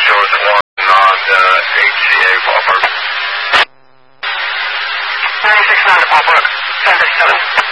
George 1 on HCA Paul Brook. 96-9 to Paul Brook, 1057.